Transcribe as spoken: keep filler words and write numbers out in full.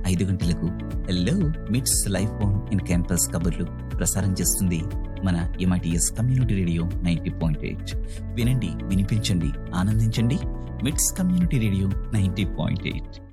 ఐదు గంటలకు హలో మిట్స్ లైఫ్ ఆన్ ఇన్ క్యాంపస్ కబుర్లు ప్రసారం చేస్తుంది మన MITS community radio ninety point eight. వినండి, వినిపించండి, ఆనందించండి. మిట్స్ community radio ninety point eight.